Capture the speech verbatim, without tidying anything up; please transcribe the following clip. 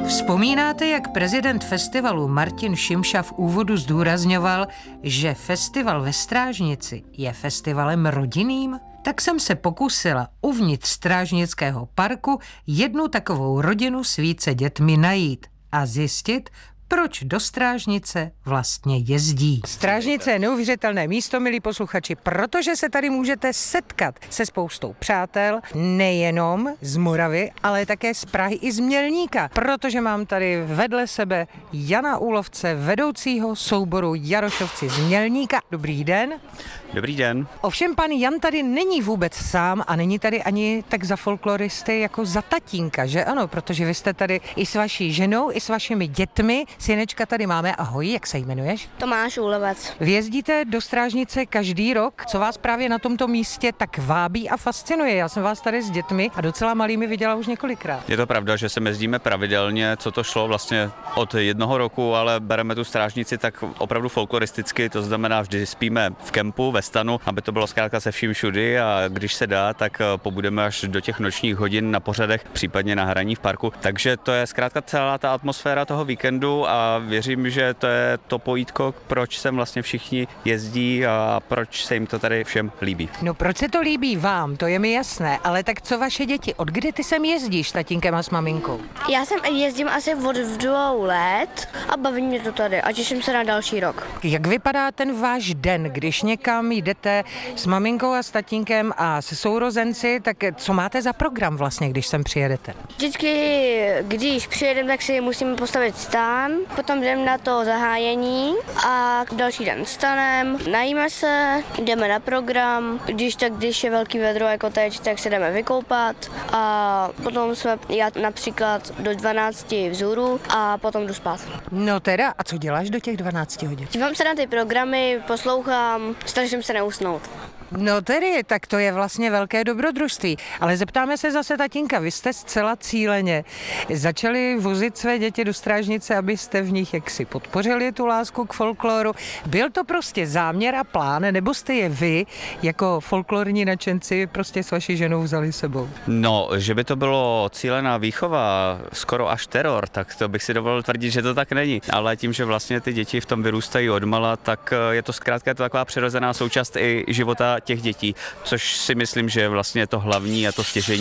Vzpomínáte, jak prezident festivalu Martin Šimša v úvodu zdůrazňoval, že festival ve Strážnici je festivalem rodinným? Tak jsem se pokusila uvnitř Strážnického parku jednu takovou rodinu s více dětmi najít a zjistit, proč do Strážnice vlastně jezdí. Strážnice je neuvěřitelné místo, milí posluchači, protože se tady můžete setkat se spoustou přátel, nejenom z Moravy, ale také z Prahy i z Mělníka, protože mám tady vedle sebe Jana Úlovce, vedoucího souboru Jarošovci z Mělníka. Dobrý den. Dobrý den. Ovšem pan Jan tady není vůbec sám a není tady ani tak za folkloristy jako za tatínka, že ano? Protože vy jste tady i s vaší ženou, i s vašimi dětmi. Synečka tady máme. Ahoj, jak se jmenuješ? Tomáš Úlovec. Vy jezdíte do Strážnice každý rok. Co vás právě na tomto místě tak vábí a fascinuje? Já jsem vás tady s dětmi a docela malými viděla už několikrát. Je to pravda, že se jezdíme pravidelně, co to šlo vlastně od jednoho roku, ale bereme tu Strážnici tak opravdu folkloristicky, to znamená vždy spíme v kempu, ve stanu, aby to bylo zkrátka se vším všudy a když se dá, tak pobudeme až do těch nočních hodin na pořadech, případně na hraní v parku. Takže to je zkrátka celá ta atmosféra toho víkendu a věřím, že to je to pojítko, proč sem vlastně všichni jezdí a proč se jim to tady všem líbí. No proč se to líbí vám, to je mi jasné, ale tak co vaše děti, od kdy ty sem jezdíš s tatínkem a s maminkou? Já sem jezdím asi od dvou let a baví mě to tady a těším se na další rok. Jak vypadá ten váš den, když někam jdete s maminkou a s tatínkem a se sourozenci, tak co máte za program vlastně, když sem přijedete? Vždycky, když přijedeme, tak si musíme postavit stán, potom jdeme na to zahájení a další den stanem, najíme se, jdeme na program, když tak, když je velký vedro jako teď, tak se jdeme vykoupat a potom jsme, já například do dvanácti vzhůru a potom jdu spát. No teda, a co děláš do těch dvanácti hodin? Dívám se na ty programy, poslouchám, snažím se neusnout. No tedy, tak to je vlastně velké dobrodružství. Ale zeptáme se zase tatínka, vy jste zcela cíleně začali vozit své děti do Strážnice, abyste v nich jaksi podpořili tu lásku k folkloru. Byl to prostě záměr a plán, nebo jste je vy jako folklorní nadšenci prostě s vaší ženou vzali sebou? No, že by to bylo cílená výchova, skoro až teror, tak to bych si dovolil tvrdit, že to tak není. Ale tím, že vlastně ty děti v tom vyrůstají odmala, tak je to zkrátka to taková přirozená součást i života těch dětí, což si myslím, že je vlastně to hlavní a to stěžejní